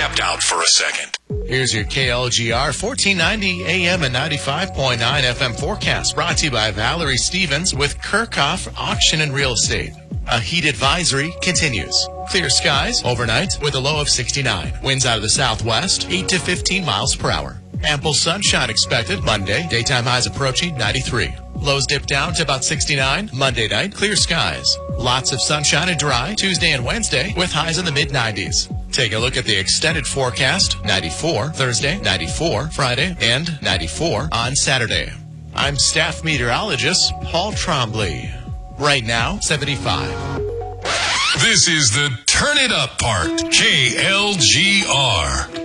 stepped out for a second. Here's your KLGR 1490 AM and 95.9 FM forecast, brought to you by Valerie Stevens with Kirchhoff Auction and Real Estate. A heat advisory continues. Clear skies overnight with a low of 69. Winds out of the southwest, 8 to 15 miles per hour. Ample sunshine expected Monday. Daytime highs approaching 93. Lows dip down to about 69. Monday night, clear skies. Lots of sunshine and dry Tuesday and Wednesday with highs in the mid-90s. Take a look at the extended forecast. 94 Thursday, 94 Friday, and 94 on Saturday. I'm staff meteorologist Paul Trombley. Right now, 75. This is the Turn It Up part, KLGR.